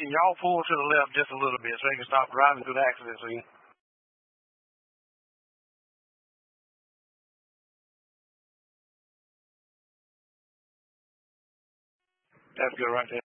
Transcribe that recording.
can y'all pull to the left just a little bit so they can stop driving through the accident scene? That's good right there.